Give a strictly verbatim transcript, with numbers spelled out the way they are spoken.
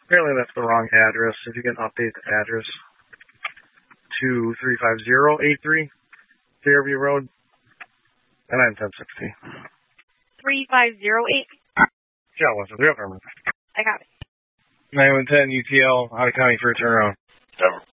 Apparently that's the wrong address. If you can update the address to three five zero eight three Fairview Road, and I'm ten sixty. three five zero eight? Yeah, what's the real permit? I got it. nine one ten U T L, out of county for a turnaround. Never.